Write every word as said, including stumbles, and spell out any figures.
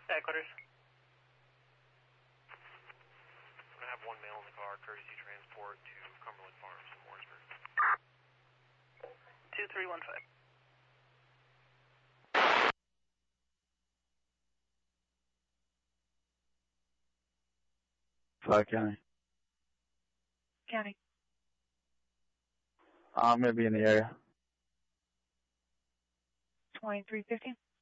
Headquarters. I'm going to have one male in the car, courtesy transport to Cumberland Farms in Warrensburg. two three one five. Clark County. County. I'm going to be in the area. twenty-three fifty.